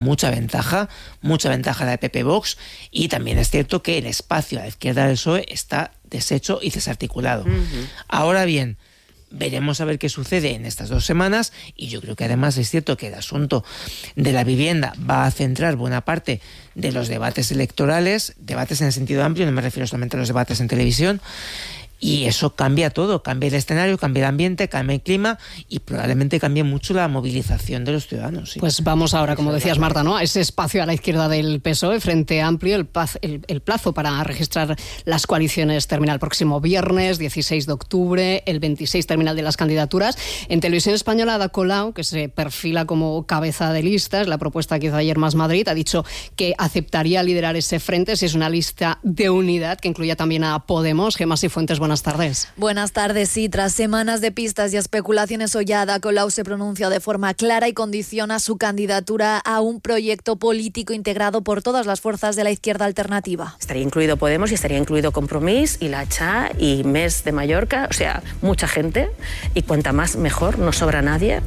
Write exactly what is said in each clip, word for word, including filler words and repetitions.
mucha ventaja, mucha ventaja de P P Vox, y también es cierto que el espacio a la izquierda del P S O E está deshecho y desarticulado. Uh-huh. Ahora bien, veremos a ver qué sucede en estas dos semanas, y yo creo que además es cierto que el asunto de la vivienda va a centrar buena parte de los debates electorales, debates en el sentido amplio, no me refiero solamente a los debates en televisión, y eso cambia todo, cambia el escenario, cambia el ambiente, cambia el clima y probablemente cambie mucho la movilización de los ciudadanos. ¿Sí? Pues vamos ahora, como decías Marta, ¿no?, a ese espacio a la izquierda del P S O E, Frente Amplio. El, paz, el, el plazo para registrar las coaliciones termina el próximo viernes, dieciséis de octubre, el veintiséis termina el de las candidaturas. En Televisión Española, Ada Colau, que se perfila como cabeza de lista, es la propuesta que hizo ayer Más Madrid, ha dicho que aceptaría liderar ese frente si es una lista de unidad que incluya también a Podemos. Gemma Sifuentes, buenas tardes. Buenas tardes, sí. Tras semanas de pistas y especulaciones, hoy Ada Colau se pronuncia de forma clara y condiciona su candidatura a un proyecto político integrado por todas las fuerzas de la izquierda alternativa. Estaría incluido Podemos y estaría incluido Compromís y La Cha y Més de Mallorca, o sea, mucha gente, y cuanta más mejor, no sobra nadie,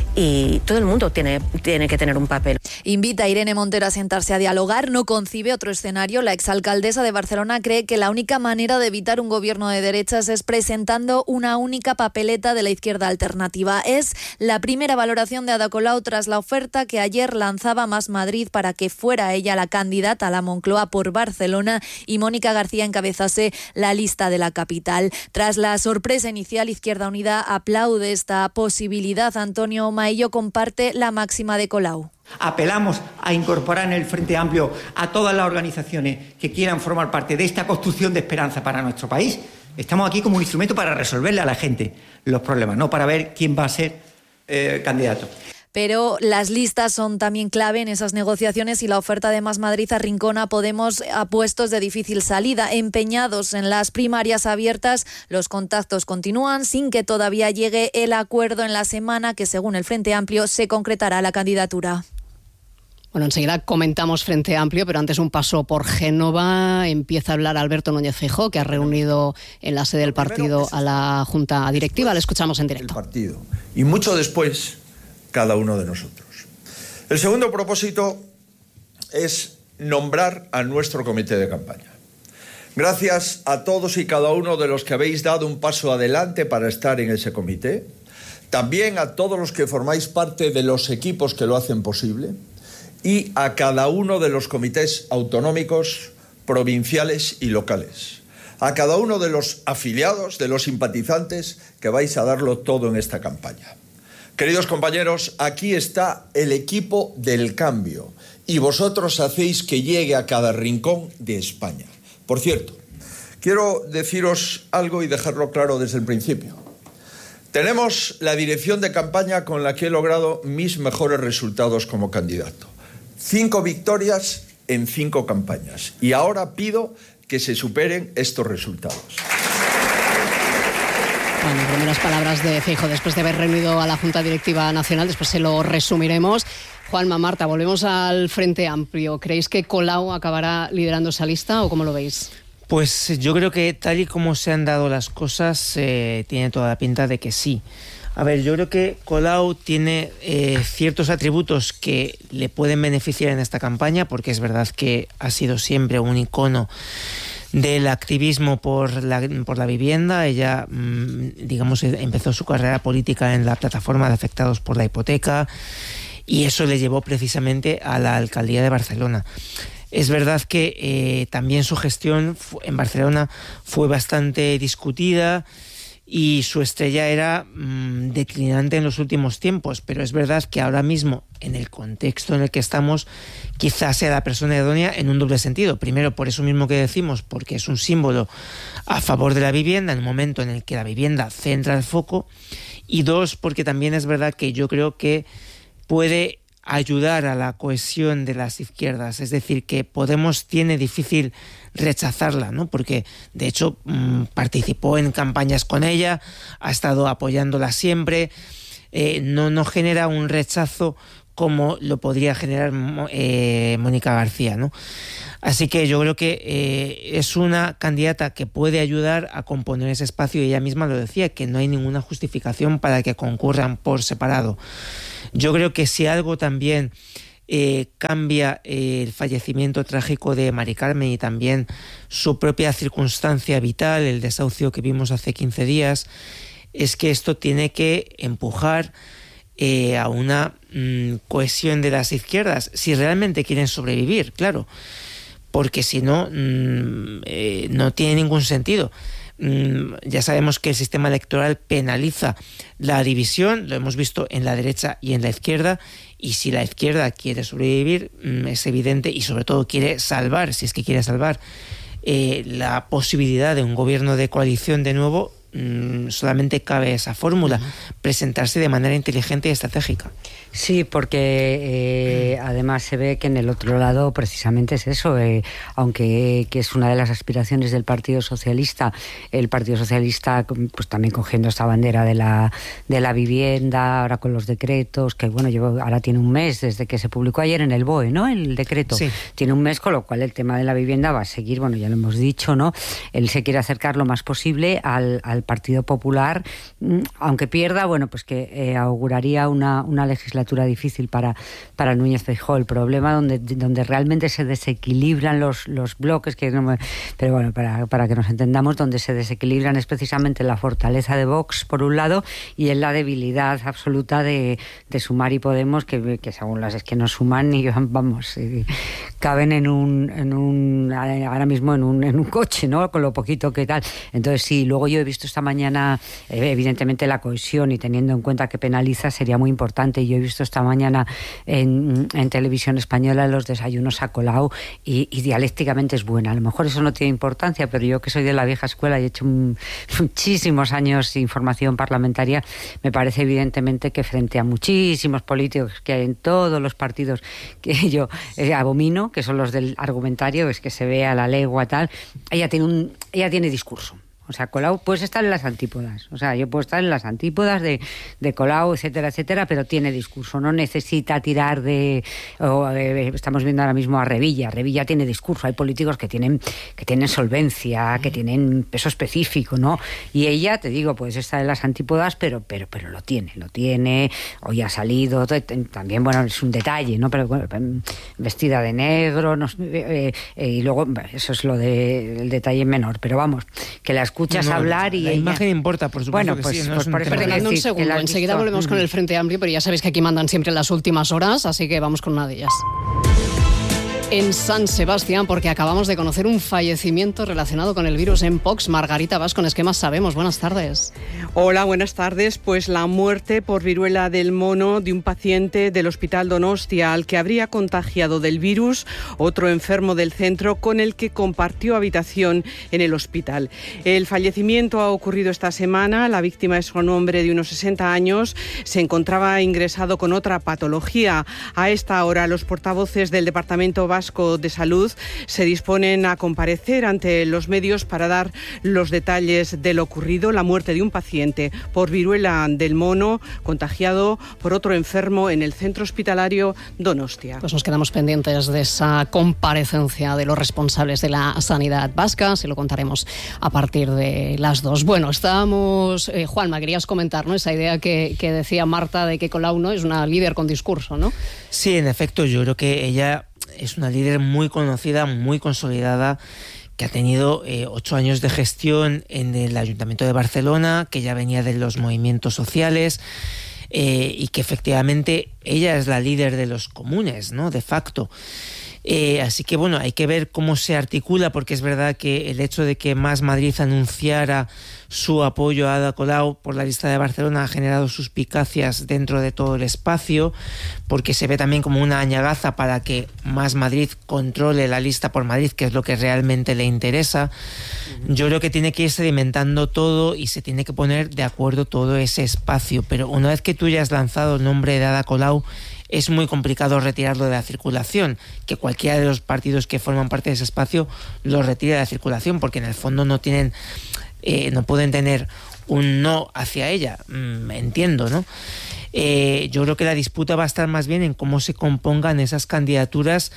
y todo el mundo tiene, tiene que tener un papel. Invita a Irene Montero a sentarse a dialogar, no concibe otro escenario. La exalcaldesa de Barcelona cree que la única manera de evitar un gobierno de derechas es presentando una única papeleta de la izquierda alternativa. Es la primera valoración de Ada Colau tras la oferta que ayer lanzaba Más Madrid para que fuera ella la candidata a la Moncloa por Barcelona y Mónica García encabezase la lista de la capital. Tras la sorpresa inicial, Izquierda Unida aplaude esta posibilidad. Antonio Maillo comparte la máxima de Colau. Apelamos a incorporar en el Frente Amplio a todas las organizaciones que quieran formar parte de esta construcción de esperanza para nuestro país. Estamos aquí como un instrumento para resolverle a la gente los problemas, no para ver quién va a ser eh, candidato. Pero las listas son también clave en esas negociaciones y la oferta de Más Madrid arrincona a Podemos a puestos de difícil salida. Empeñados en las primarias abiertas, los contactos continúan sin que todavía llegue el acuerdo en la semana que, según el Frente Amplio, se concretará la candidatura. Bueno, enseguida comentamos Frente Amplio, pero antes un paso por Génova. Empieza a hablar Alberto Núñez Feijóo, que ha reunido en la sede del partido a la Junta Directiva. Le escuchamos en directo. El partido. Y mucho después, cada uno de nosotros. El segundo propósito es nombrar a nuestro comité de campaña. Gracias a todos y cada uno de los que habéis dado un paso adelante para estar en ese comité. También a todos los que formáis parte de los equipos que lo hacen posible. Y a cada uno de los comités autonómicos, provinciales y locales. A cada uno de los afiliados, de los simpatizantes, que vais a darlo todo en esta campaña. Queridos compañeros, aquí está el equipo del cambio y vosotros hacéis que llegue a cada rincón de España. Por cierto, quiero deciros algo y dejarlo claro desde el principio. Tenemos la dirección de campaña con la que he logrado mis mejores resultados como candidato. Cinco victorias en cinco campañas. Y ahora pido que se superen estos resultados. Bueno, primeras palabras de Feijóo después de haber reunido a la Junta Directiva Nacional. Después se lo resumiremos. Juanma, Marta, volvemos al Frente Amplio. ¿Creéis que Colau acabará liderando esa lista o cómo lo veis? Pues yo creo que tal y como se han dado las cosas, eh, tiene toda la pinta de que sí. A ver, yo creo que Colau tiene eh, ciertos atributos que le pueden beneficiar en esta campaña, porque es verdad que ha sido siempre un icono del activismo por la, por la vivienda. Ella, mmm, digamos, empezó su carrera política en la plataforma de afectados por la hipoteca y eso le llevó precisamente a la alcaldía de Barcelona. Es verdad que eh, también su gestión en Barcelona fue bastante discutida y su estrella era mmm, declinante en los últimos tiempos, pero es verdad que ahora mismo, en el contexto en el que estamos, quizás sea la persona idónea en un doble sentido. Primero, por eso mismo que decimos, porque es un símbolo a favor de la vivienda en un momento en el que la vivienda centra el foco, y dos, porque también es verdad que yo creo que puede ayudar a la cohesión de las izquierdas, es decir, que Podemos tiene difícil rechazarla, ¿no? Porque de hecho mmm, participó en campañas con ella, ha estado apoyándola siempre, eh, no, no genera un rechazo como lo podría generar eh, Mónica García, ¿no? Así que yo creo que eh, es una candidata que puede ayudar a componer ese espacio, y ella misma lo decía, que no hay ninguna justificación para que concurran por separado. Yo creo que si algo también eh, cambia eh, el fallecimiento trágico de Mari Carmen y también su propia circunstancia vital, el desahucio que vimos hace quince días, es que esto tiene que empujar eh, a una mm, cohesión de las izquierdas, si realmente quieren sobrevivir, claro, porque si no, mm, eh, no tiene ningún sentido. Mm, ya sabemos que el sistema electoral penaliza la división, lo hemos visto en la derecha y en la izquierda, y si la izquierda quiere sobrevivir, mm, es evidente, y sobre todo quiere salvar, si es que quiere salvar, eh, la posibilidad de un gobierno de coalición de nuevo, mm, solamente cabe esa fórmula, uh-huh. presentarse de manera inteligente y estratégica. Sí, porque eh, además se ve que en el otro lado precisamente es eso, eh, aunque que es una de las aspiraciones del Partido Socialista, el Partido Socialista pues también cogiendo esta bandera de la de la vivienda, ahora con los decretos, que bueno, llevo, ahora tiene un mes desde que se publicó ayer en el B O E, ¿no? El decreto sí. Tiene un mes, con lo cual el tema de la vivienda va a seguir, bueno, ya lo hemos dicho, ¿no? Él se quiere acercar lo más posible al, al Partido Popular, aunque pierda, bueno, pues que eh, auguraría una, una legislatura difícil para, para Núñez Feijóo. El problema donde, donde realmente se desequilibran los, los bloques, que no me, pero bueno, para, para que nos entendamos, donde se desequilibran es precisamente la fortaleza de Vox, por un lado, y en la debilidad absoluta de, de Sumar y Podemos, que, que según las es que no suman ni vamos, eh, caben en un, en un ahora mismo en un, en un coche, ¿no? Con lo poquito que tal. Entonces sí, luego yo he visto esta mañana, eh, evidentemente la cohesión, y teniendo en cuenta que penaliza sería muy importante. Yo he visto esta mañana en, en televisión española los desayunos a Colau y, y dialécticamente es buena. A lo mejor eso no tiene importancia, pero yo que soy de la vieja escuela y he hecho un, muchísimos años de información parlamentaria, me parece evidentemente que frente a muchísimos políticos que hay en todos los partidos que yo eh, abomino, que son los del argumentario, es que se ve a la legua tal, ella tiene un, ella tiene discurso. O sea, Colau puedes estar en las antípodas. O sea, yo puedo estar en las antípodas de, de Colau, etcétera, etcétera, pero tiene discurso. No necesita tirar de... O, eh, estamos viendo ahora mismo a Revilla. Revilla tiene discurso. Hay políticos que tienen que tienen solvencia, que tienen peso específico, ¿no? Y ella, te digo, pues está en las antípodas, pero pero pero lo tiene. Lo tiene. Hoy ha salido. También, bueno, es un detalle, ¿no? Pero bueno, vestida de negro. No, eh, eh, y luego, eso es lo de, el detalle menor. Pero vamos, que las escuchas no, hablar y la ella... imagen importa, por supuesto. Bueno, que pues, sí, no pues es por un eso Perdonadme un segundo, enseguida volvemos mm. con el Frente Amplio, pero ya sabéis que aquí mandan siempre en las últimas horas, así que vamos con una de ellas. En San Sebastián, porque acabamos de conocer un fallecimiento relacionado con el virus Mpox. Margarita Vascones, ¿qué más sabemos? Buenas tardes. Hola, buenas tardes. Pues la muerte por viruela del mono de un paciente del Hospital Donostia al que habría contagiado del virus otro enfermo del centro con el que compartió habitación en el hospital. El fallecimiento ha ocurrido esta semana. La víctima es un hombre de unos sesenta años. Se encontraba ingresado con otra patología. A esta hora, los portavoces del Departamento Vasco de Salud se disponen a comparecer ante los medios para dar los detalles de lo ocurrido, la muerte de un paciente por viruela del mono contagiado por otro enfermo en el centro hospitalario Donostia. Pues nos quedamos pendientes de esa comparecencia de los responsables de la sanidad vasca, se lo contaremos a partir de las dos. Bueno, estamos... Eh, Juanma, querías comentar, ¿no?, esa idea que, que decía Marta de que Colau, ¿no?, es una líder con discurso, ¿no? Sí, en efecto, yo creo que ella es una líder muy conocida, muy consolidada, que ha tenido eh, ocho años de gestión en el Ayuntamiento de Barcelona, que ya venía de los movimientos sociales, eh, y que efectivamente ella es la líder de los comunes, ¿no?, de facto. Eh, así que bueno, hay que ver cómo se articula, porque es verdad que el hecho de que Más Madrid anunciara su apoyo a Ada Colau por la lista de Barcelona ha generado suspicacias dentro de todo el espacio, porque se ve también como una añagaza para que Más Madrid controle la lista por Madrid, que es lo que realmente le interesa. Yo creo que tiene que ir sedimentando todo y se tiene que poner de acuerdo todo ese espacio, pero una vez que tú ya has lanzado el nombre de Ada Colau, es muy complicado retirarlo de la circulación, que cualquiera de los partidos que forman parte de ese espacio lo retire de la circulación, porque en el fondo no tienen, eh, no pueden tener un no hacia ella, mm, entiendo, ¿no? Eh, yo creo que la disputa va a estar más bien en cómo se compongan esas candidaturas,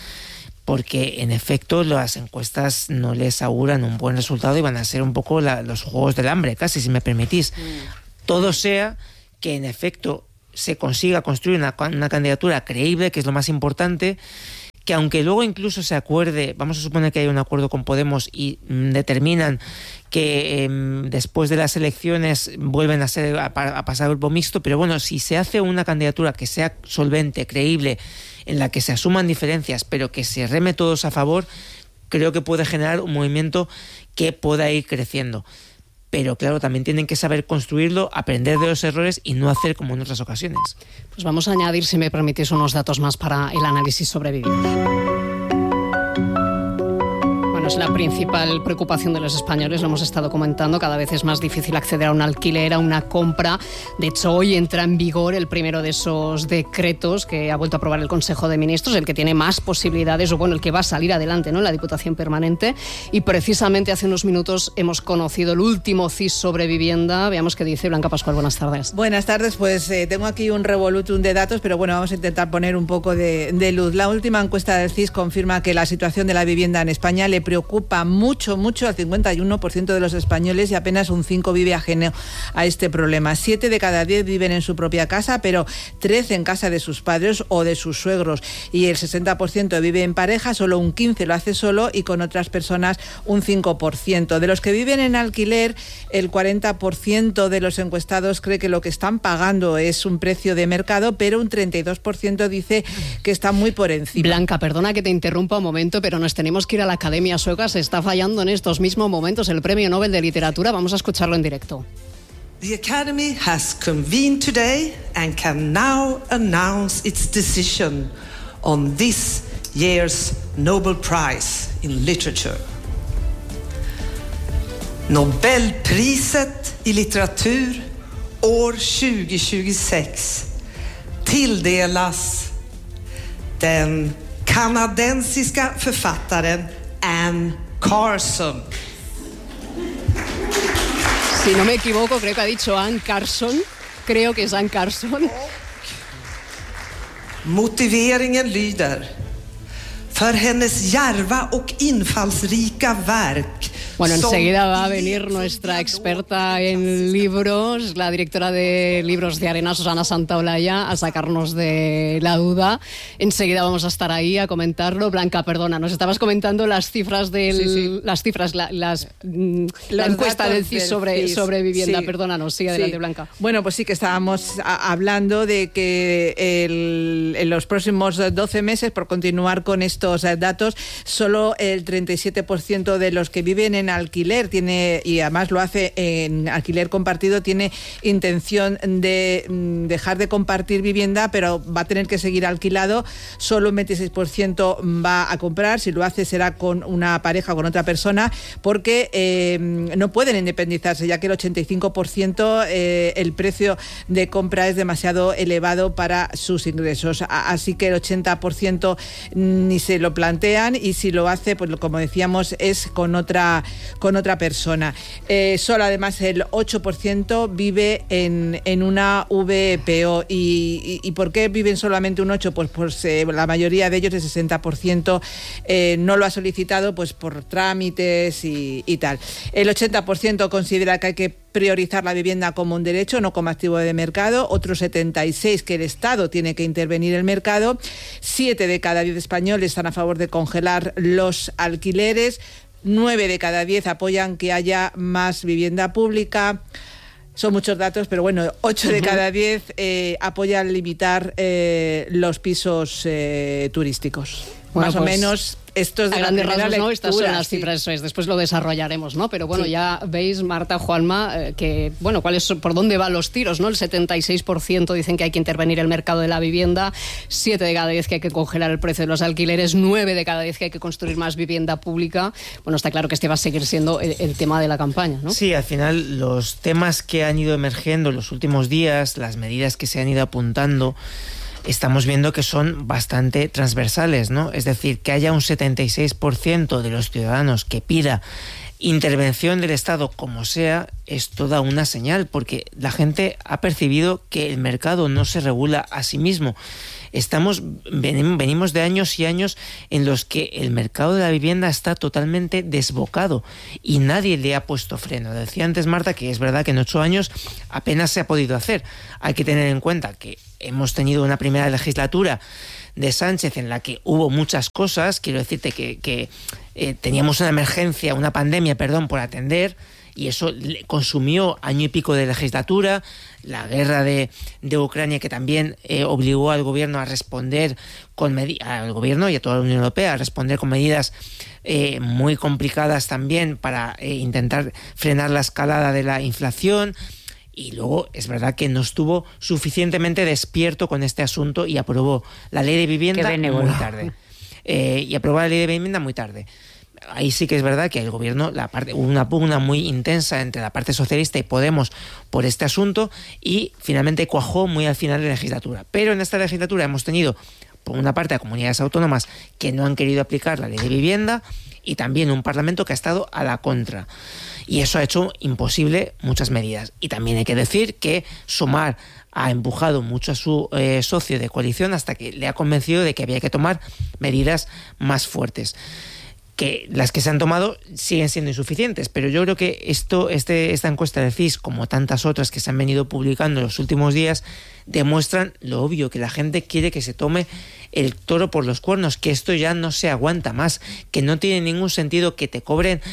porque en efecto las encuestas no les auguran un buen resultado y van a ser un poco la, los juegos del hambre, casi, si me permitís. Mm. Todo sea que en efecto se consiga construir una, una candidatura creíble, que es lo más importante, que aunque luego incluso se acuerde, vamos a suponer que hay un acuerdo con Podemos y mm, determinan que eh, después de las elecciones vuelven a ser a, a pasar grupo mixto, pero bueno, si se hace una candidatura que sea solvente, creíble, en la que se asuman diferencias, pero que se reme todos a favor, creo que puede generar un movimiento que pueda ir creciendo. Pero claro, también tienen que saber construirlo, aprender de los errores y no hacer como en otras ocasiones. Pues vamos a añadir, si me permitís, unos datos más para el análisis sobre vivienda. Es la principal preocupación de los españoles, lo hemos estado comentando, cada vez es más difícil acceder a un alquiler, a una compra. De hecho, hoy entra en vigor el primero de esos decretos que ha vuelto a aprobar el Consejo de Ministros, el que tiene más posibilidades, o bueno, el que va a salir adelante, ¿no?, la Diputación Permanente. Y precisamente hace unos minutos hemos conocido el último C I S sobre vivienda. Veamos qué dice Blanca Pascual. Buenas tardes. Buenas tardes, pues eh, tengo aquí un revolutum de datos, pero bueno, vamos a intentar poner un poco de, de luz. La última encuesta del C I S confirma que la situación de la vivienda en España le preocupa Preocupa mucho, mucho al cincuenta y uno por ciento de los españoles y apenas un cinco por ciento vive ajeno a este problema. Siete de cada diez viven en su propia casa, pero trece en casa de sus padres o de sus suegros. Y el sesenta por ciento vive en pareja, solo un quince por ciento lo hace solo y con otras personas un cinco por ciento. De los que viven en alquiler, el cuarenta por ciento de los encuestados cree que lo que están pagando es un precio de mercado, pero un treinta y dos por ciento dice que está muy por encima. Blanca, perdona que te interrumpa un momento, pero nos tenemos que ir a la Academia Sueca. Se está fallando en estos mismos momentos el Premio Nobel de Literatura. Vamos a escucharlo en directo. The Academy has convened today and can now announce its decision on this year's Nobel Prize in Literature. Nobelpriset i litteratur år tjugo tjugosex tilldelas den kanadensiska författaren Anne Carson. Si no me equivoco, creo que ha dicho Anne Carson. Creo que es Anne Carson. Motiveringen lyder: för hennes djärva och infallsrika verk. Bueno, enseguida va a venir nuestra experta en libros, la directora de Libros de Arena, Susana Santaolalla, a sacarnos de la duda. Enseguida vamos a estar ahí a comentarlo. Blanca, perdona, nos estabas comentando las cifras del, sí, sí. las cifras, la, las, la encuesta del C I S sobre, C I S. sobre vivienda. Sí. Perdónanos, sigue adelante, sí. Blanca. Bueno, pues sí que estábamos a, hablando de que el, en los próximos doce meses, por continuar con estos datos, solo el treinta y siete por ciento de los que viven en alquiler tiene, y además lo hace en alquiler compartido, tiene intención de dejar de compartir vivienda, pero va a tener que seguir alquilado. Solo un veintiséis por ciento va a comprar. Si lo hace será con una pareja o con otra persona, porque eh, no pueden independizarse, ya que el ochenta y cinco por ciento eh, el precio de compra es demasiado elevado para sus ingresos. Así que el ochenta por ciento ni se lo plantean, y si lo hace, pues como decíamos, es con otra con otra persona. Eh, solo además el ocho por ciento vive en, en una V P O. ¿Y, y, y por qué viven solamente un ocho por ciento? Pues, pues eh, la mayoría de ellos, el sesenta por ciento, eh, no lo ha solicitado pues por trámites y, y tal. El ochenta por ciento considera que hay que priorizar la vivienda como un derecho, no como activo de mercado. Otro setenta y seis por ciento que el Estado tiene que intervenir en el mercado. Siete de cada diez españoles están a favor de congelar los alquileres. Nueve de cada diez apoyan que haya más vivienda pública. Son muchos datos, pero bueno, ocho de cada diez eh, apoyan limitar eh, los pisos eh, turísticos. Bueno, más pues, o menos esto es de a grandes rasgos, ¿no? Estas son las cifras, sí. Después lo desarrollaremos, ¿no? Pero bueno, sí. Ya veis, Marta, Juanma, eh, que, bueno, ¿cuál es, por dónde van los tiros, ¿no? El setenta y seis por ciento dicen que hay que intervenir el mercado de la vivienda, siete de cada diez que hay que congelar el precio de los alquileres, nueve de cada diez que hay que construir más vivienda pública. Bueno, está claro que este va a seguir siendo el, el tema de la campaña, ¿no? Sí, al final los temas que han ido emergiendo en los últimos días, las medidas que se han ido apuntando, estamos viendo que son bastante transversales, ¿no? Es decir, que haya un setenta y seis por ciento de los ciudadanos que pida intervención del Estado, como sea, es toda una señal, porque la gente ha percibido que el mercado no se regula a sí mismo. Estamos, venimos de años y años en los que el mercado de la vivienda está totalmente desbocado y nadie le ha puesto freno. Decía antes Marta que es verdad que en ocho años apenas se ha podido hacer. Hay que tener en cuenta que hemos tenido una primera legislatura de Sánchez en la que hubo muchas cosas. Quiero decirte que, que eh, teníamos una emergencia, una pandemia, perdón, por atender, y eso consumió año y pico de legislatura. La guerra de, de Ucrania, que también eh, obligó al gobierno a responder con medidas, al gobierno y a toda la Unión Europea a responder con medidas eh, muy complicadas también para eh, intentar frenar la escalada de la inflación. Y luego es verdad que no estuvo suficientemente despierto con este asunto y aprobó la ley de vivienda muy tarde. Eh, y aprobó la ley de vivienda muy tarde. Ahí sí que es verdad que el gobierno, la parte, hubo una pugna muy intensa entre la parte socialista y Podemos por este asunto y finalmente cuajó muy al final de la legislatura. Pero en esta legislatura hemos tenido, por una parte, a comunidades autónomas que no han querido aplicar la ley de vivienda y también un Parlamento que ha estado a la contra. Y eso ha hecho imposible muchas medidas. Y también hay que decir que Sumar ha empujado mucho a su eh, socio de coalición hasta que le ha convencido de que había que tomar medidas más fuertes. Que las que se han tomado siguen siendo insuficientes, pero yo creo que esto, este, esta encuesta del C I S, como tantas otras que se han venido publicando en los últimos días, demuestran lo obvio, que la gente quiere que se tome el toro por los cuernos, que esto ya no se aguanta más, que no tiene ningún sentido que te cobren,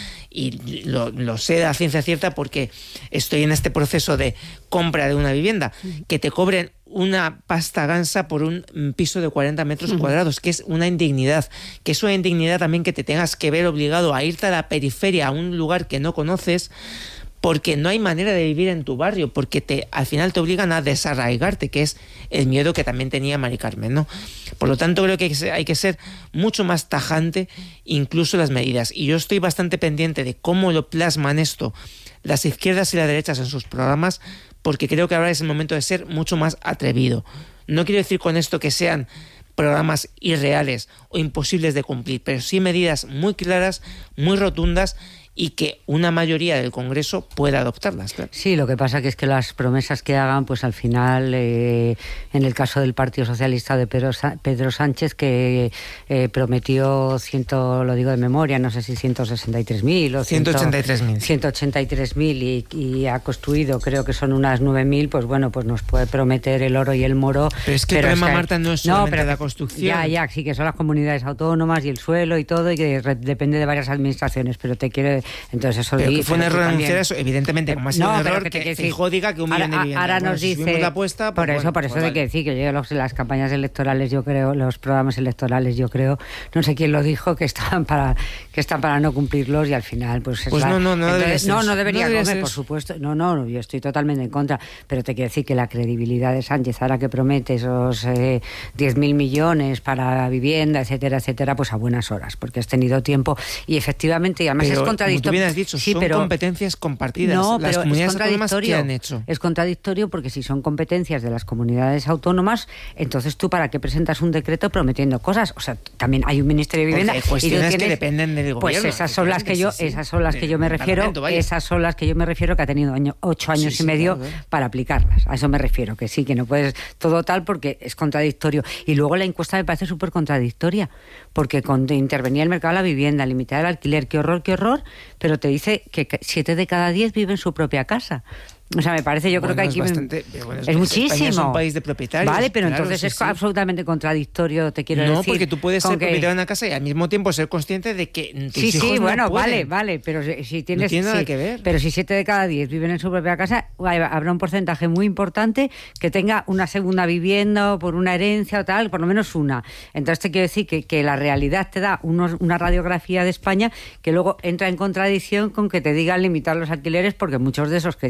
y lo, lo sé a ciencia cierta porque estoy en este proceso de compra de una vivienda, que te cobren una pasta gansa por un piso de cuarenta metros uh-huh. cuadrados, que es una indignidad, que es una indignidad también que te tengas que ver obligado a irte a la periferia, a un lugar que no conoces, porque no hay manera de vivir en tu barrio, porque te al final te obligan a desarraigarte, que es el miedo que también tenía Mari Carmen, ¿no? Por lo tanto, creo que hay que ser mucho más tajante, incluso las medidas. Y yo estoy bastante pendiente de cómo lo plasman esto las izquierdas y las derechas en sus programas, porque creo que ahora es el momento de ser mucho más atrevido. No quiero decir con esto que sean programas irreales o imposibles de cumplir, pero sí medidas muy claras, muy rotundas, y que una mayoría del Congreso pueda adoptarlas. Claro. Sí, lo que pasa que es que las promesas que hagan, pues al final, eh, en el caso del Partido Socialista de Pedro, Pedro Sánchez, que eh, prometió, ciento, lo digo de memoria, no sé si ciento sesenta y tres mil o ciento ochenta y tres mil ciento ochenta y tres mil y, y ha construido, creo que son unas nueve mil, pues bueno, pues nos puede prometer el oro y el moro. Pero es que pero el problema, es que, Marta, no es solamente no, pero, la construcción. Ya, ya, sí, que son las comunidades autónomas y el suelo y todo, y que re, depende de varias administraciones, pero te quiere... Entonces eso pero di, que fue un error también... anunciar eso, evidentemente, como ha sido no, un error que, que, que Feijóo diga que un ahora, millón de viviendas. Ahora nos bueno, dice, si la apuesta, pues por eso, bueno, por eso pues hay vale. que decir que yo los, las campañas electorales, yo creo, los programas electorales, yo creo, no sé quién lo dijo, que están para que están para no cumplirlos y al final, pues... Pues la, no, no, no, entonces, debería no, ser, no debería, no debería comer, ser por eso. supuesto. No, no, yo estoy totalmente en contra, pero te quiero decir que la credibilidad de Sánchez, ahora que promete esos eh, diez mil millones para vivienda, etcétera, etcétera, pues a buenas horas, porque has tenido tiempo y efectivamente, y además pero, es contradictorio. Como tú bien has dicho, sí, son pero, competencias compartidas. No, las pero comunidades es autónomas, ¿qué han contradictorio. hecho? Es contradictorio porque si son competencias de las comunidades autónomas, entonces tú para qué presentas un decreto prometiendo cosas. O sea, también hay un Ministerio de Vivienda. Porque hay cuestiones y tú tienes, que dependen del gobierno. Pues esas son las que yo, sí, sí. esas son las que yo me refiero, vaya. esas son las que yo me refiero que ha tenido año, ocho años sí, y medio sí, claro. para aplicarlas. A eso me refiero, que sí, que no puedes todo tal porque es contradictorio. Y luego la encuesta me parece súper contradictoria, porque cuando intervenía el mercado de la vivienda, limitar el alquiler, qué horror, qué horror, pero te dice que siete de cada diez viven en su propia casa. O sea, me parece, yo bueno, creo que aquí es, bastante, bueno, es, es muchísimo. España es un país de propietarios. Vale, pero claro, entonces sí, es sí. absolutamente contradictorio, te quiero no, decir. No, porque tú puedes ser que... propietario de una casa y al mismo tiempo ser consciente de que tus sí, hijos sí, no bueno, pueden. vale, vale, pero si, si tienes... No tiene nada sí, que ver. Pero si siete de cada diez viven en su propia casa, habrá un porcentaje muy importante que tenga una segunda vivienda o por una herencia o tal, por lo menos una. Entonces te quiero decir que, que la realidad te da unos, una radiografía de España que luego entra en contradicción con que te digan limitar los alquileres, porque muchos de esos que ya tienen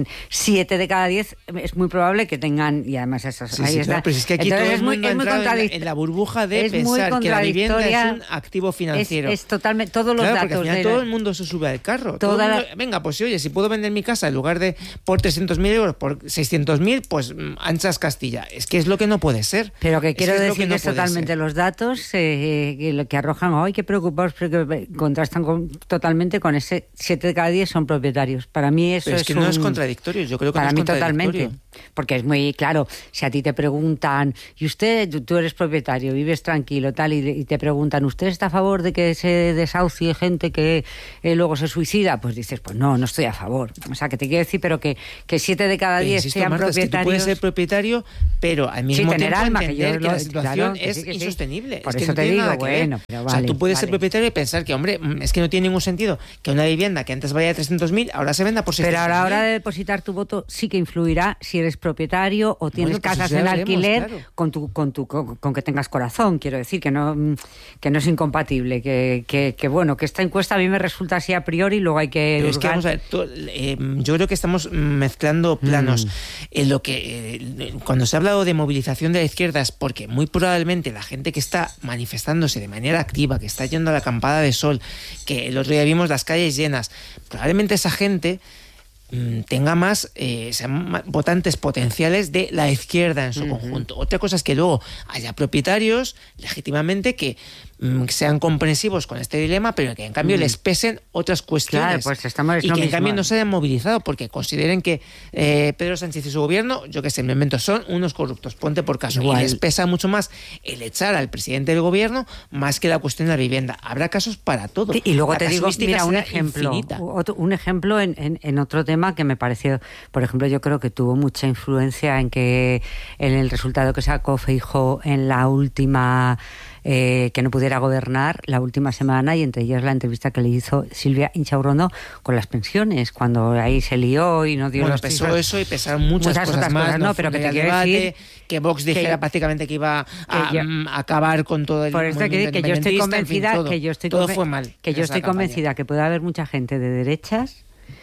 tienen siete de cada diez, es muy probable que tengan, y además esas, sí, ahí sí, está. Claro, pero es que aquí Entonces, todo es el muy, mundo es ha muy entrado contradic- en la burbuja de es pensar que la vivienda es contradictoria, un activo financiero. Es, es totalmente, todos los claro, datos porque al final de todo la- el mundo se sube al carro. Toda Todo el la- mundo, venga, pues oye, si puedo vender mi casa en lugar de por trescientos mil euros, por seiscientos mil, pues mm, anchas Castilla. Es que es lo que no puede ser. Pero que Es quiero es lo decir que, no es puede totalmente ser. los datos eh, que, lo que arrojan, ¡ay, qué preocupados! Porque contrastan con, totalmente con ese siete de cada diez son propietarios. Para mí eso Pero es es que un, no es contradictorio, yo creo que para no es mí contradictorio. totalmente. Porque es muy claro, si a ti te preguntan, y usted, tú, tú eres propietario, vives tranquilo, tal, y, y te preguntan, ¿usted está a favor de que se desahucie gente que eh, luego se suicida? Pues dices, pues no, no estoy a favor. O sea, que te quiero decir, pero que, que siete de cada Pero diez insisto, sean Marta, es que tú propietarios. puedes ser propietario, pero al mismo Sí, tener tiempo alma, que entender yo que, lo- la situación claro, que es sí, que sí. insostenible. Por es que eso no te tiene digo, nada que ver. bueno, pero O sea, vale, tú puedes vale. ser propietario y pensar que, hombre, mm, es que no tiene ningún sentido que una vivienda que antes valía trescientos mil, ahora se venda por Pero seiscientos a mil. la hora de depositar tu voto sí que influirá si eres propietario o tienes Bueno, pues casas eso ya en veremos, alquiler claro. con tu con tu con, con que tengas corazón, quiero decir que no mm, que no es incompatible, que, que, que bueno, que esta encuesta a mí me resulta así a priori, luego hay que Pero es que hurgar. vamos a ver, tú- eh, yo creo que estamos mezclando planos. En lo que eh, cuando se ha hablado de movilización de la izquierda es porque muy probablemente la gente que está manifestándose de manera activa, que está yendo a la acampada de sol, que el otro día vimos las calles llenas, probablemente esa gente mm, tenga más, eh, sean ma- votantes potenciales de la izquierda en su Ujú. conjunto. Otra cosa es que luego haya propietarios legítimamente que mm, sean comprensivos con este dilema, pero que en cambio Mm. les pesen otras cuestiones. Claro, pues estamos- es y lo que en mismo. cambio no se hayan movilizado porque consideren que eh, Pedro Sánchez y su gobierno, yo que sé, me invento, son unos corruptos, ponte por caso. Igual. Y les pesa mucho más el echar al presidente del gobierno más que la cuestión de la vivienda. Habrá casos para todo. Y luego La te digo, casuística mira, un será ejemplo, infinita. otro- un ejemplo en, en, en otro tema que me pareció, por ejemplo, yo creo que tuvo mucha influencia en que en el resultado que sacó Feijóo en la última eh, que no pudiera gobernar la última semana, y entre ellas la entrevista que le hizo Silvia Inchaurondo con las pensiones, cuando ahí se lió y no dio Bueno, los pesó cifras. eso y pesaron muchas, Muchas cosas otras más. cosas, no, pero que te fue quiero debate, decir que Vox dijera que- prácticamente que iba a, que yo- mm, acabar con todo el Por eso que, movimiento que yo estoy independentista, en fin, convencida todo, que yo estoy todo conven- fue mal que en yo esa estoy campaña. convencida que puede haber mucha gente de derechas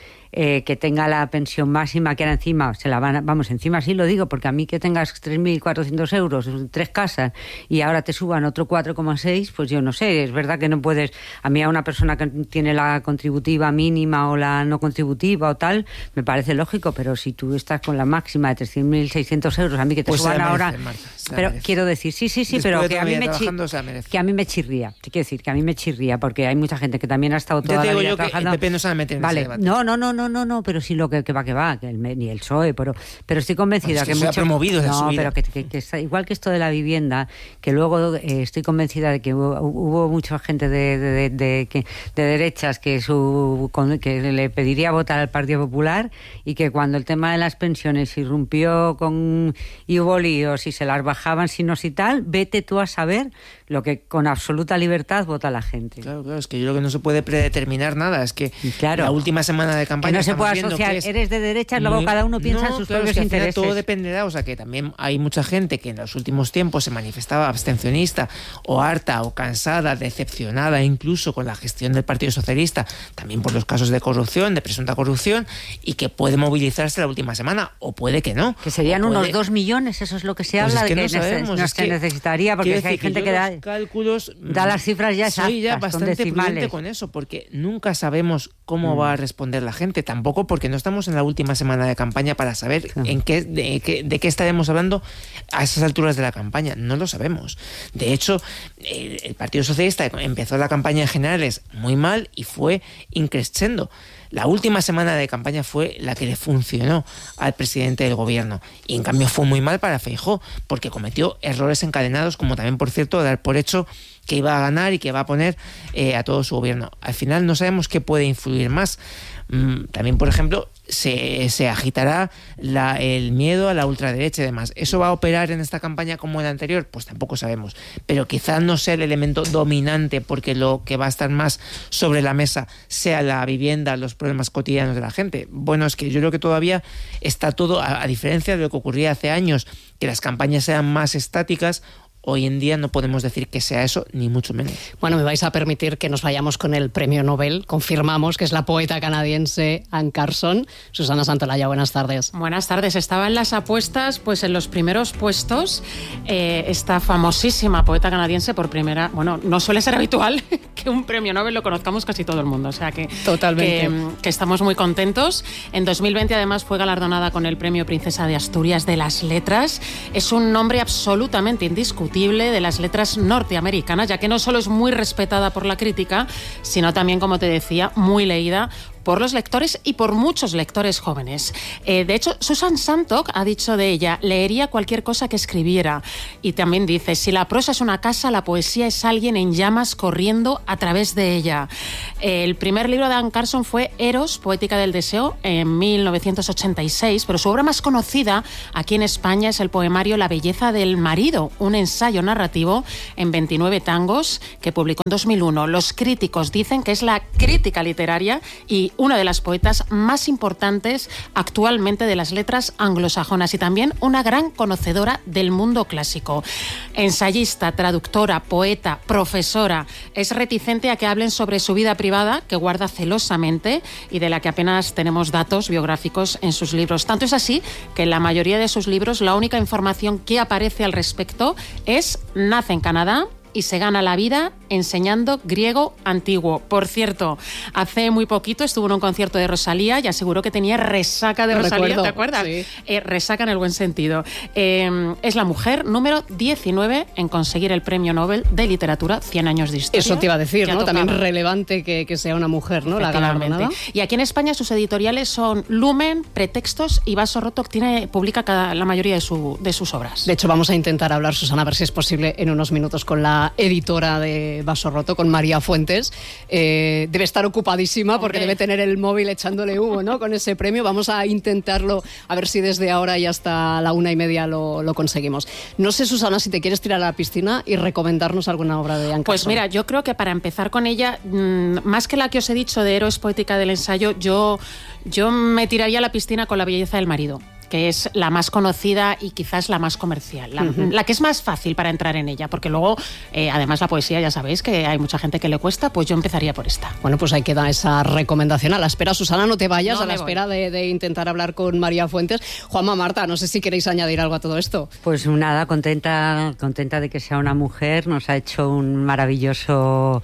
eh, que tenga la pensión máxima, que ahora encima se la van a, vamos, encima sí lo digo, porque a mí que tengas tres mil cuatrocientos euros, tres casas, y ahora te suban otro cuatro coma seis, pues yo no sé, es verdad que no puedes, a mí a una persona que tiene la contributiva mínima o la no contributiva o tal, me parece lógico, pero si tú estás con la máxima de tres mil seiscientos euros, a mí que te Pues se suban la merece, ahora, Marta, se la pero merece. quiero decir, sí, sí, sí, Después pero de que toda a la mí vida me chi- trabajando, se la merece. que a mí me chirría, te quiero decir que a mí me chirría, porque hay mucha gente que también ha estado Ya toda te la digo vida yo que el trabajando. P P no se va a meter en Vale, ese debate. no, no, no, no, no, no, pero sí lo que, que va, que va, que el, me- ni el P S O E, pero, pero estoy convencida Bueno, es que que se ha mucho, promovido la no, subida. pero que, que- que está- igual que esto de la vivienda, que luego eh, estoy convencida de que hubo, hubo mucha gente de, de, de, de- que- de derechas que su con- que le pediría votar al Partido Popular, y que cuando el tema de las pensiones irrumpió con y hubo líos y se las bajaban sin nos y tal, vete tú a saber lo que con absoluta libertad vota la gente. Claro, claro, es que yo creo que no se puede predeterminar nada, es que Claro. la última semana de Que campaña no se estamos puede viendo asociar, que es eres de derechas, luego muy- cada uno piensa No, en sus claro, es propios que al final intereses. todo dependerá, o sea que también hay mucha gente que en los últimos tiempos se manifestaba abstencionista o harta o cansada, decepcionada incluso con la gestión del Partido Socialista, también por los casos de corrupción, de presunta corrupción, y que puede movilizarse la última semana, o puede que no. Que serían o unos puede- dos millones, eso es lo que se Pues habla, es que de no que nece- sabemos, no es se que- necesitaría, porque quiero es que hay decir gente yo que da, los cálculos da las cifras ya soy ya exactas, con bastante prudente decimales. con eso, porque nunca sabemos cómo Mm. va a responder la gente, tampoco porque no estamos en la última semana de campaña para saber Claro. en qué de, qué de qué estaremos hablando a esas alturas de la campaña, no lo sabemos. De hecho, el, el Partido Socialista empezó la campaña en generales muy mal y fue increscendo. La última semana de campaña fue la que le funcionó al presidente del gobierno, y en cambio fue muy mal para Feijóo, porque cometió errores encadenados, como también, por cierto, dar por hecho que iba a ganar y que va a poner eh, a todo su gobierno. Al final no sabemos qué puede influir más. Mm, también, por ejemplo, se, se agitará la, el miedo a la ultraderecha y demás. ¿Eso va a operar en esta campaña como en la anterior? Pues tampoco sabemos. Pero quizá no sea el elemento dominante, porque lo que va a estar más sobre la mesa sea la vivienda, los problemas cotidianos de la gente. Bueno, es que yo creo que todavía está todo, a, a diferencia de lo que ocurría hace años, que las campañas eran más estáticas. hoy en día no podemos decir que sea eso, ni mucho menos. Bueno, me vais a permitir que nos vayamos con el premio Nobel. Confirmamos que es la poeta canadiense Anne Carson. Susana Santolaya, buenas tardes. Buenas tardes. Estaba en las apuestas, pues en los primeros puestos, eh, esta famosísima poeta canadiense por primera... Bueno, no suele ser habitual que un premio Nobel lo conozcamos casi todo el mundo, o sea que... Totalmente. Que, que estamos muy contentos. En dos mil veinte, además, fue galardonada con el premio Princesa de Asturias de las Letras. Es un nombre absolutamente indiscutible de las letras norteamericanas, ya que no solo es muy respetada por la crítica, sino también, como te decía, muy leída por los lectores y por muchos lectores jóvenes. Eh, de hecho, Susan Sontag ha dicho de ella, leería cualquier cosa que escribiera. Y también dice, si la prosa es una casa, la poesía es alguien en llamas corriendo a través de ella. Eh, el primer libro de Anne Carson fue Eros, Poética del Deseo, en mil novecientos ochenta y seis, pero su obra más conocida aquí en España es el poemario La belleza del marido, un ensayo narrativo en veintinueve tangos que publicó en dos mil uno. Los críticos dicen que es la crítica literaria y una de las poetas más importantes actualmente de las letras anglosajonas y también una gran conocedora del mundo clásico. Ensayista, traductora, poeta, profesora, es reticente a que hablen sobre su vida privada, que guarda celosamente y de la que apenas tenemos datos biográficos en sus libros. Tanto es así que en la mayoría de sus libros la única información que aparece al respecto es nace en Canadá y se gana la vida enseñando griego antiguo. Por cierto, hace muy poquito estuvo en un concierto de Rosalía y aseguró que tenía resaca de Lo Rosalía, recuerdo, ¿te acuerdas? Sí. Eh, resaca en el buen sentido. Eh, es la mujer número diecinueve en conseguir el Premio Nobel de Literatura, cien años de historia. Eso te iba a decir, Ya ¿no? tocaba. También relevante que, que sea una mujer, ¿no? La galardonada. Y aquí en España sus editoriales son Lumen, Pretextos y Vaso Roto, que tiene, publica cada, la mayoría de, su, de sus obras. De hecho, vamos a intentar hablar, Susana, a ver si es posible en unos minutos con la editora de Vaso Roto, con María Fuentes. Eh, debe estar ocupadísima porque Hombre. debe tener el móvil echándole humo, ¿no? Con ese premio. Vamos a intentarlo, a ver si desde ahora y hasta la una y media lo, lo conseguimos. No sé, Susana, si te quieres tirar a la piscina y recomendarnos alguna obra de Anne Carson. Pues mira, yo creo que para empezar con ella, mmm, más que la que os he dicho de Héroes, Poética del Ensayo, yo, yo me tiraría a la piscina con La belleza del marido, que es la más conocida y quizás la más comercial, la, uh-huh. la que es más fácil para entrar en ella, porque luego, eh, además la poesía, ya sabéis que hay mucha gente que le cuesta, pues yo empezaría por esta. Bueno, pues ahí queda esa recomendación. A la espera, Susana, no te vayas, No a la me espera de, de intentar hablar con María Fuentes. Juanma, Marta, no sé si queréis añadir algo a todo esto. Pues nada, contenta, contenta de que sea una mujer, nos ha hecho un maravilloso...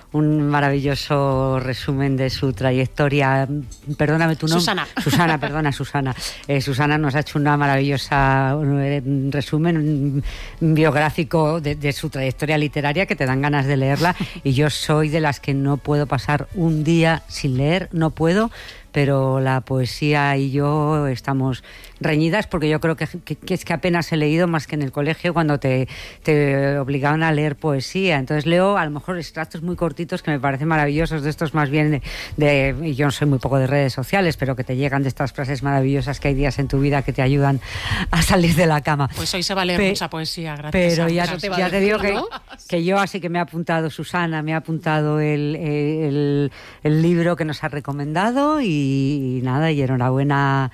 un maravilloso resumen de su trayectoria. Perdóname tu nombre. Susana. Susana, perdona, Susana. Eh, Susana nos ha hecho una maravillosa un resumen un biográfico de, de su trayectoria literaria que te dan ganas de leerla, y yo soy de las que no puedo pasar un día sin leer, no puedo, pero la poesía y yo estamos reñidas porque yo creo que, que, que es que apenas he leído más que en el colegio cuando te, te obligaban a leer poesía. Entonces leo a lo mejor extractos muy cortitos que me parecen maravillosos, de estos más bien de, de yo no soy muy poco de redes sociales, pero que te llegan de estas frases maravillosas que hay días en tu vida que te ayudan a salir de la cama. Pues hoy se va a leer Pe- mucha poesía, gracias. Pero a ya, Dios. te, ya te digo que, que yo así que me ha apuntado Susana, me ha apuntado el, el, el libro que nos ha recomendado y, y nada, y enhorabuena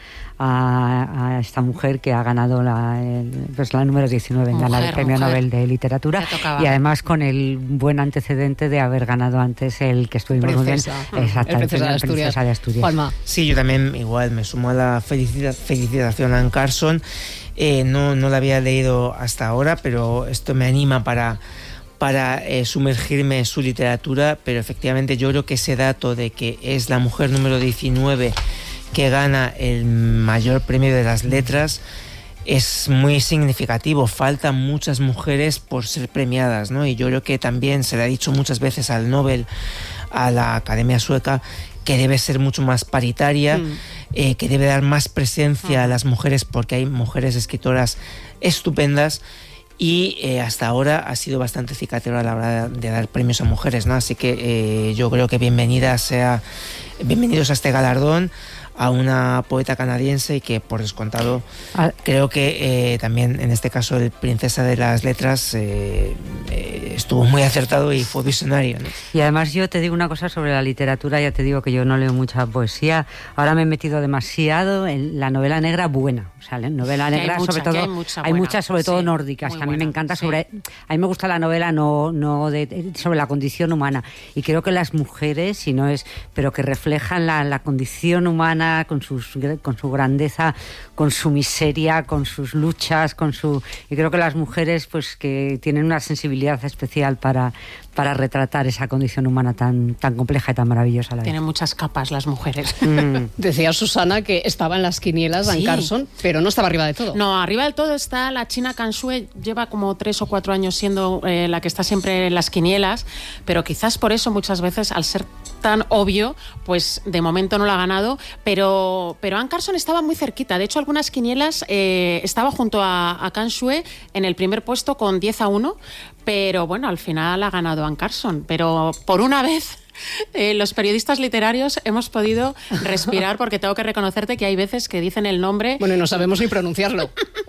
a, a esta mujer que ha ganado la, el, pues la número diecinueve en Mujer, ganar el Premio mujer. Nobel de Literatura, y además con el buen antecedente de haber ganado antes el que estuvimos Princesa. muy bien. Exacto, El Princesa de Asturias. Princesa de Asturias. Juanma. Sí, yo también igual me sumo a la felicita- felicitación a Anne Carson. Eh, no, no la había leído hasta ahora, pero esto me anima para, para eh, sumergirme en su literatura, pero efectivamente yo creo que ese dato de que es la mujer número diecinueve que gana el mayor premio de las letras es muy significativo. Faltan muchas mujeres por ser premiadas, ¿no? Y yo creo que también se le ha dicho muchas veces al Nobel, a la Academia Sueca, que debe ser mucho más paritaria, mm. eh, que debe dar más presencia mm. a las mujeres, porque hay mujeres escritoras estupendas, y eh, hasta ahora ha sido bastante cicatero a la hora de, de dar premios a mujeres, ¿no? Así que eh, yo creo que bienvenida sea, bienvenidos a este galardón, a una poeta canadiense y que por descontado ah. creo que eh, también en este caso el Princesa de las Letras eh, eh, estuvo muy acertado y fue visionario, ¿no? Y además yo te digo una cosa sobre la literatura, ya te digo que yo no leo mucha poesía, ahora me he metido demasiado en la novela negra buena, o sea, la novela negra mucha, sobre todo, hay, mucha hay muchas sobre todo sí, nórdicas, que a mí buena, me encanta, sobre, sí. a mí me gusta la novela no, no de, sobre la condición humana, y creo que las mujeres, si no es, pero que reflejan la, la condición humana con, sus, con su grandeza, con su miseria, con sus luchas, con su, y creo que las mujeres pues que tienen una sensibilidad especial para, para retratar esa condición humana tan, tan compleja y tan maravillosa a la vez. Tienen muchas capas las mujeres. Mm. Decía Susana que estaba en las quinielas Dan sí. Carson, pero no estaba arriba de todo. No, arriba del todo está la China Kan Sue, lleva como tres o cuatro años siendo eh, la que está siempre en las quinielas, pero quizás por eso muchas veces, al ser tan obvio, pues de momento no lo ha ganado, pero, pero Anne Carson estaba muy cerquita. De hecho, algunas quinielas eh, estaba junto a, a Kan Sue en el primer puesto con diez a uno, pero bueno, al final ha ganado Anne Carson. Pero por una vez... Eh, los periodistas literarios hemos podido respirar, porque tengo que reconocerte que hay veces que dicen el nombre... Bueno, y no sabemos ni pronunciarlo.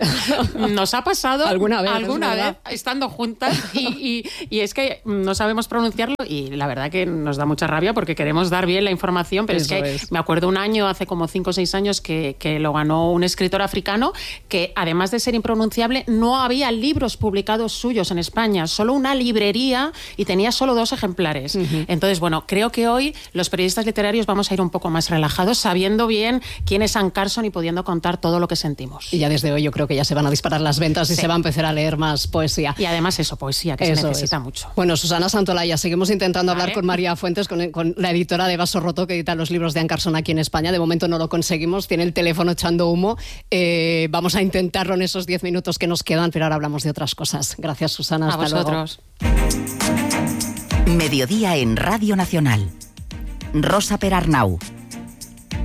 Nos ha pasado alguna vez, alguna vez estando juntas y, y, y es que no sabemos pronunciarlo, y la verdad que nos da mucha rabia porque queremos dar bien la información, pero Eso es que es. me acuerdo un año, hace como cinco o seis años, que, que lo ganó un escritor africano que, además de ser impronunciable, no había libros publicados suyos en España, solo una librería, y tenía solo dos ejemplares. Uh-huh. Entonces, bueno, creo que hoy los periodistas literarios vamos a ir un poco más relajados, sabiendo bien quién es Anne Carson y pudiendo contar todo lo que sentimos. Y ya desde hoy yo creo que ya se van a disparar las ventas y sí. se va a empezar a leer más poesía. Y además eso, poesía, que eso se necesita es. mucho. Bueno, Susana Santolaya, seguimos intentando vale. hablar con María Fuentes, con, con la editora de Vaso Roto, que edita los libros de Anne Carson aquí en España. De momento no lo conseguimos, tiene el teléfono echando humo. Eh, vamos a intentarlo en esos diez minutos que nos quedan, pero ahora hablamos de otras cosas. Gracias, Susana. Hasta a vosotros. Luego. Mediodía en Radio Nacional. Rosa Perarnau.